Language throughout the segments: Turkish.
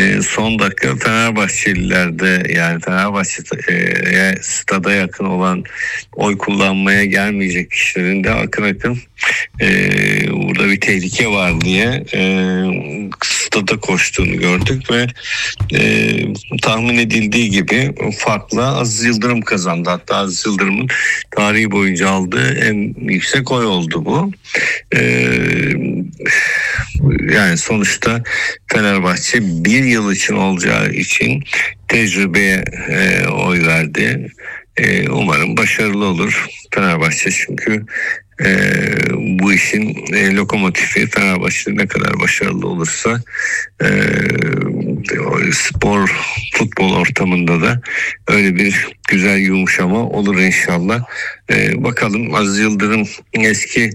son dakika Fenerbahçelilerde, yani Fenerbahçe stada yakın olan, oy kullanmaya gelmeyecek kişilerin de akın akın burada bir tehlike var diye stada koştuğunu gördük ve tahmin edildiği gibi farkla Aziz Yıldırım kazandı. Hatta Aziz Yıldırım'ın tarihi boyunca aldığı en yüksek oy oldu bu. Yani sonuçta Fenerbahçe bir yıl için olacağı için tecrübeye oy verdi. Umarım başarılı olur Fenerbahçe, çünkü bu işin lokomotifi. Fenerbahçe ne kadar başarılı olursa spor, futbol ortamında da öyle bir güzel yumuşama olur inşallah. Bakalım, Aziz Yıldırım eski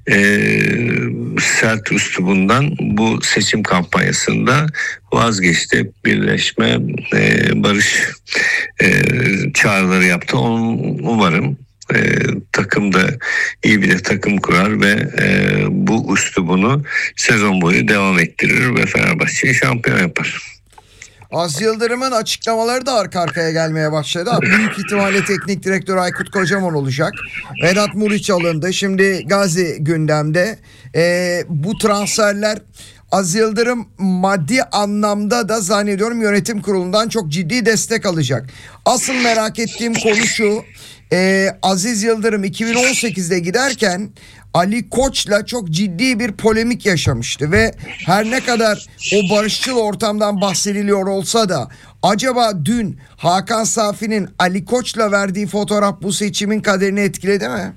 sert üslubundan bu seçim kampanyasında vazgeçti. Birleşme, barış çağrıları yaptı. Umarım takım da iyi bir de takım kurar ve bu üslubunu sezon boyu devam ettirir ve Fenerbahçe'yi şampiyon yapar. Aziz Yıldırım'ın açıklamaları da arka arkaya gelmeye başladı. Büyük ihtimalle teknik direktör Aykut Kocaman olacak. Vedat Muriç alındı. Şimdi Gazi gündemde. Bu transferler, Aziz Yıldırım maddi anlamda da zannediyorum yönetim kurulundan çok ciddi destek alacak. Asıl merak ettiğim konu şu. Aziz Yıldırım 2018'de giderken Ali Koç'la çok ciddi bir polemik yaşamıştı ve her ne kadar o barışçıl ortamdan bahsediliyor olsa da acaba dün Hakan Safi'nin Ali Koç'la verdiği fotoğraf bu seçimin kaderini etkiledi mi?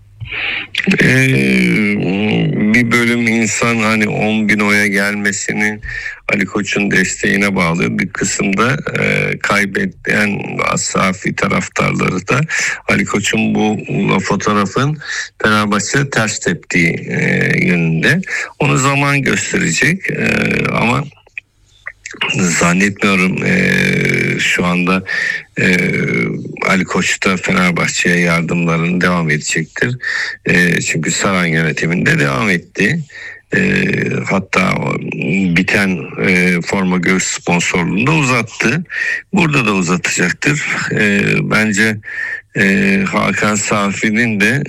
Bir bölüm insan hani 10.000 oya gelmesinin Ali Koç'un desteğine bağlı, bir kısımda kaybeden Safi taraftarları da Ali Koç'un bu fotoğrafın Fenerbahçe ters teptiği yönünde. Onu zaman gösterecek ama zannetmiyorum şu anda Ali Koç da Fenerbahçe'ye yardımlarını devam edecektir. Çünkü Saran yönetiminde devam etti. Hatta biten forma göğüs sponsorluğunu da uzattı. Burada da uzatacaktır. Bence Hakan Safi'nin de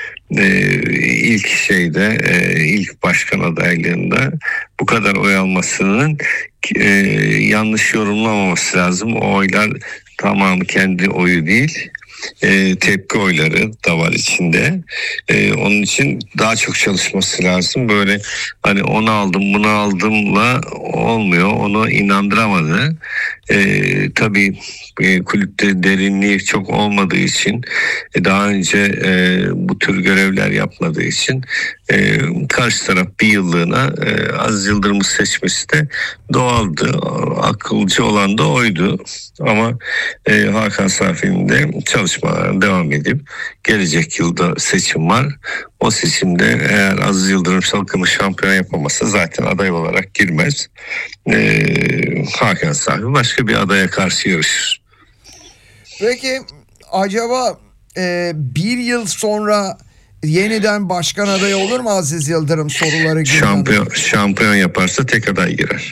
ilk başkan adaylığında bu kadar oy almasının yanlış yorumlamaması lazım. O oylar tamamı kendi oyu değil. Tepki oyları da var içinde. Onun için daha çok çalışması lazım. Böyle hani onu aldım bunu aldımla olmuyor. Onu inandıramadı. Tabii kulüpte derinliği çok olmadığı için, daha önce bu tür görevler yapmadığı için karşı taraf bir yıllığına Aziz Yıldırım'ı seçmesi de doğaldı. Akılcı olan da oydu. Ama Hakan Safi'nin de çalışmalarına devam edip gelecek yılda seçim var. O seçimde eğer Aziz Yıldırım takımı şampiyon yapamazsa zaten aday olarak girmez. Hakan Safi başka bir adaya karşı yarışır. Peki acaba bir yıl sonra yeniden başkan adayı olur mu Aziz Yıldırım soruları gündemde? Şampiyon yaparsa tek aday girer.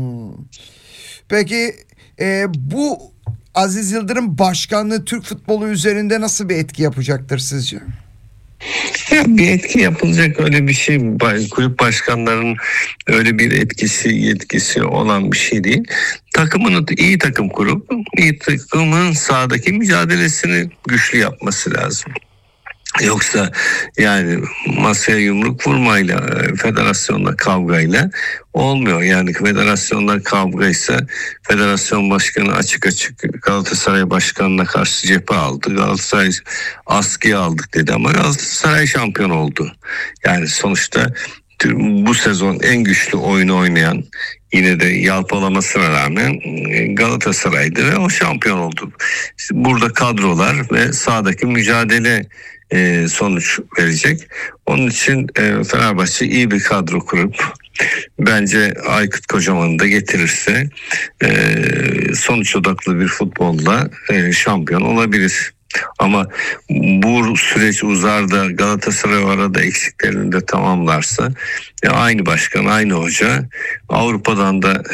Peki bu Aziz Yıldırım başkanlığı Türk futbolu üzerinde nasıl bir etki yapacaktır sizce? Ya bir etki yapılacak öyle bir şey, kulüp başkanlarının öyle bir yetkisi olan bir şey değil. Takımını iyi takım kurup iyi takımın sahadaki mücadelesini güçlü yapması lazım. Yoksa yani masaya yumruk vurmayla, federasyonla kavgayla olmuyor. Yani federasyonla kavgaysa federasyon başkanı açık Galatasaray başkanına karşı cephe aldı. Galatasaray askıya aldık dedi ama Galatasaray şampiyon oldu. Yani sonuçta bu sezon en güçlü oyunu oynayan, yine de yalpalamasına rağmen Galatasaray'dı ve o şampiyon oldu. İşte burada kadrolar ve sahadaki mücadele sonuç verecek. Onun için Fenerbahçe iyi bir kadro kurup bence Aykut Kocaman'ı da getirirse sonuç odaklı bir futbolla şampiyon olabilir. Ama bu süreç uzar da Galatasaray arada eksiklerini de tamamlarsa aynı başkan, aynı hoca Avrupa'dan da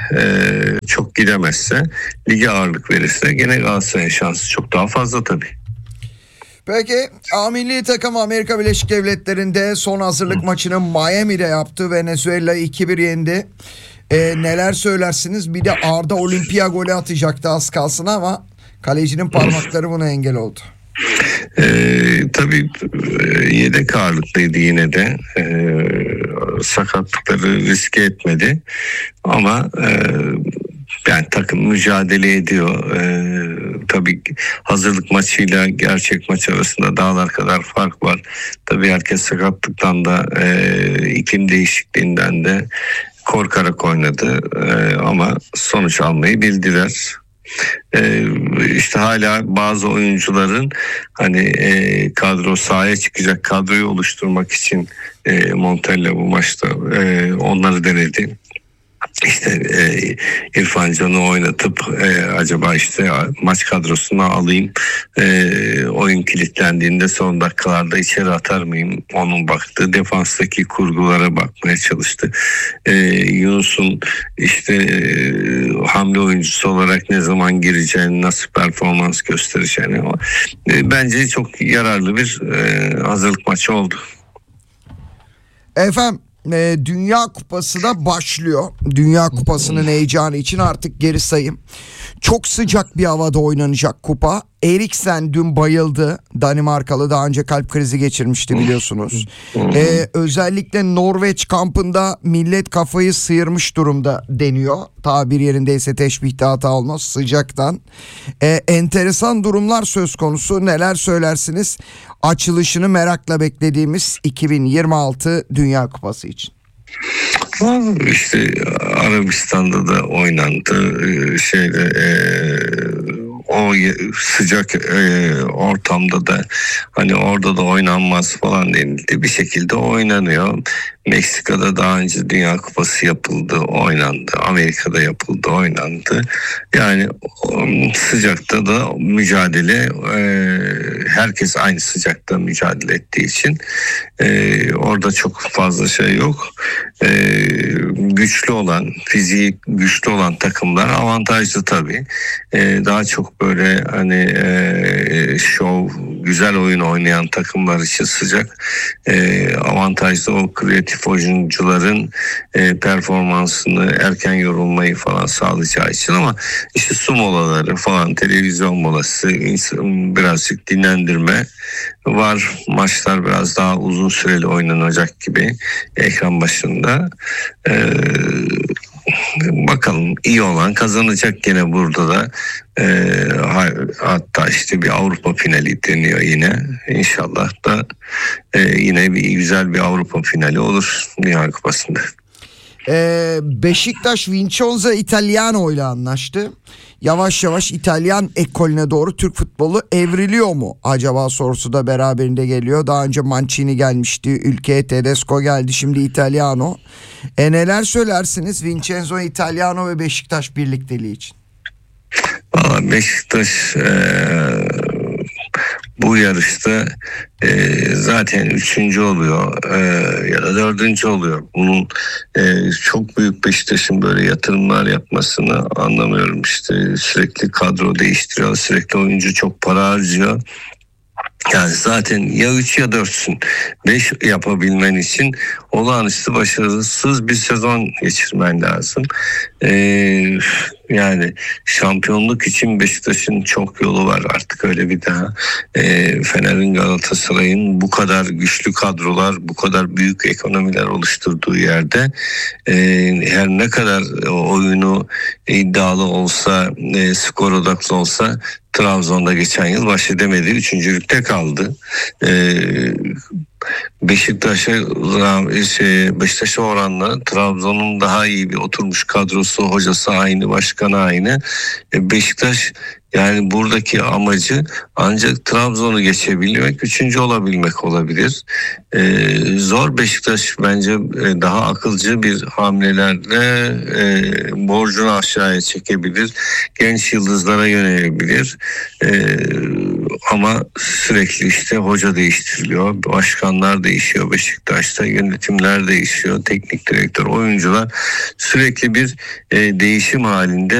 çok gidemezse, lige ağırlık verirse gene Galatasaray'ın şansı çok daha fazla tabii. Peki milli takım Amerika Birleşik Devletleri'nde son hazırlık maçını Miami'de yaptı. Venezuela 2-1 yendi. Neler söylersiniz? Bir de Arda Olimpiya golü atacaktı az kalsın ama kalecinin parmakları buna engel oldu. Tabii yedek ağırlıklıydı yine de. Sakatlıkları riske etmedi. Ama yani takım mücadele ediyor. Tabii hazırlık maçıyla gerçek maç arasında dağlar kadar fark var. Tabii herkes sakatlıktan da iklim değişikliğinden de korkarak oynadı. Ama sonuç almayı bildiler. İşte hala bazı oyuncuların hani kadro sahaya çıkacak kadroyu oluşturmak için Montella bu maçta onları denedi. İşte İrfan Can'ı oynatıp acaba işte maç kadrosuna alayım, oyun kilitlendiğinde son dakikalarda içeri atar mıyım, onun baktığı defanstaki kurgulara bakmaya çalıştı. Yunus'un işte hamle oyuncusu olarak ne zaman gireceğini, nasıl performans göstereceğini, bence çok yararlı bir hazırlık maçı oldu. Efendim, Dünya Kupası da başlıyor. Dünya Kupası'nın heyecanı için artık geri sayım. Çok sıcak bir havada oynanacak kupa. Eriksen dün bayıldı. Danimarkalı, daha önce kalp krizi geçirmişti biliyorsunuz. Özellikle Norveç kampında millet kafayı sıyırmış durumda deniyor. Tabir yerindeyse, teşbihte hata olmaz, sıcaktan. Enteresan durumlar söz konusu. Neler söylersiniz? Açılışını merakla beklediğimiz 2026 Dünya Kupası için. İşte Arabistan'da da oynandı, o sıcak ortamda da hani orada da oynanmaz falan denildi, bir şekilde oynanıyor. Meksika'da daha önce Dünya Kupası yapıldı, oynandı. Amerika'da yapıldı, oynandı. Yani sıcakta da mücadele, herkes aynı sıcakta mücadele ettiği için orada çok fazla şey yok. Güçlü olan, fiziği güçlü olan takımlar avantajlı tabii. Daha çok böyle hani şov, güzel oyun oynayan takımlar için sıcak avantajlı, o kreatif oyuncuların performansını, erken yorulmayı falan sağlayacağı için. Ama işte su molaları falan, televizyon molası, birazcık dinlendirme var. Maçlar biraz daha uzun süreli oynanacak gibi ekran başında. Bakalım, iyi olan kazanacak gene burada da. Hatta işte bir Avrupa finali deniyor yine. İnşallah da yine bir güzel bir Avrupa finali olur Dünya Kupası'nda. Beşiktaş Vincenzo Italiano ile anlaştı. Yavaş yavaş İtalyan ekolüne doğru Türk futbolu evriliyor mu acaba sorusu da beraberinde geliyor. Daha önce Mancini gelmişti ülkeye, Tedesco geldi, şimdi Italiano. Neler söylersiniz Vincenzo Italiano ve Beşiktaş birlikteliği için? Valla Beşiktaş bu yarışta zaten 3. oluyor ya da 4. oluyor. Bunun çok büyük Beşiktaş'ın böyle yatırımlar yapmasını anlamıyorum. İşte sürekli kadro değiştiriyor, sürekli oyuncu çok para harcıyor. Yani zaten ya 3 ya 4'sün. 5 yapabilmen için olağanüstü başarısız bir sezon geçirmen lazım. Yani şampiyonluk için Beşiktaş'ın çok yolu var artık, öyle bir daha. Fener'in, Galatasaray'ın bu kadar güçlü kadrolar, bu kadar büyük ekonomiler oluşturduğu yerde her ne kadar oyunu iddialı olsa, skor odaklı olsa, Trabzon'da geçen yıl baş edemedi, 3.lükte kaldı. Beşiktaş'a oranla Trabzon'un daha iyi bir oturmuş kadrosu, hocası aynı, başkanı aynı. Beşiktaş Yani buradaki amacı ancak Trabzon'u geçebilmek, 3. olabilmek olabilir. Zor. Beşiktaş bence daha akılcı bir hamlelerle borcunu aşağıya çekebilir. Genç yıldızlara yönelebilir. Ama sürekli işte hoca değiştiriliyor, başkanlar değişiyor Beşiktaş'ta, yönetimler değişiyor, teknik direktör, oyuncular sürekli bir değişim halinde.